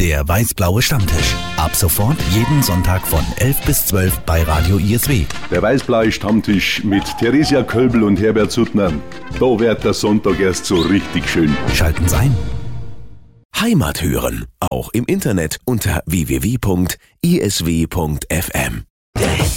Der weiß-blaue Stammtisch. Ab sofort jeden Sonntag von 11 bis 12 bei Radio ISW. Der weiß-blaue Stammtisch mit Theresia Kölbel und Herbert Suttner. Da wird der Sonntag erst so richtig schön. Schalten Sie ein. Heimat hören, auch im Internet unter www.isw.fm.